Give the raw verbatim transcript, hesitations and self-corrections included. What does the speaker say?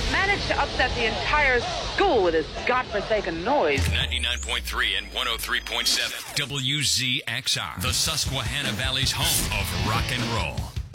managed to upset the entire school with his godforsaken noise. ninety-nine point three and one oh three point seven W Z X R, the Susquehanna Valley's home of rock and roll.